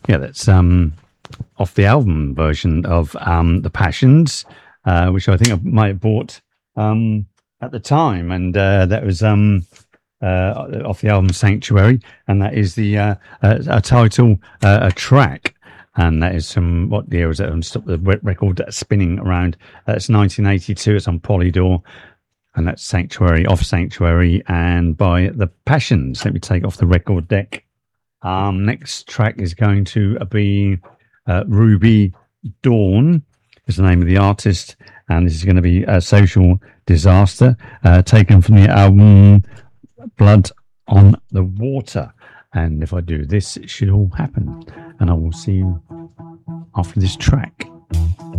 Yeah, that's off the album version of The Passions, which I think I might have bought at the time, and that was off the album Sanctuary, and that is the a title a track. And that is some what year was it? Stop the record spinning around. It's 1982. It's on Polydor, and that's Sanctuary, off Sanctuary, and by The Passions. Let me take off the record deck. Next track is going to be Ruby Dawn is the name of the artist, and this is going to be a Social Disaster, taken from the album Blood on the Water. And if I do this, it should all happen, and I will see you after this track.